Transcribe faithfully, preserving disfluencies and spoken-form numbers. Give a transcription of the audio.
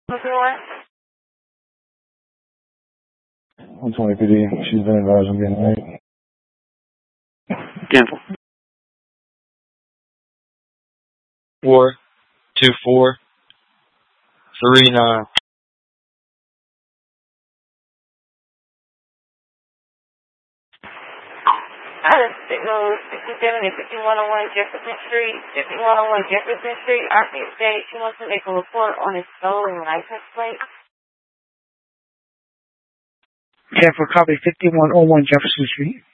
What's the one? one twenty P D. She's been advised I'm getting late. Cancel. Four, two, four, three, nine. I have signal sixty-seven and fifty-one oh one Jefferson Street, fifty-one oh one Jefferson Street. R P state she wants to make a report on his stolen license plate. ten for copy fifty-one oh one Jefferson Street.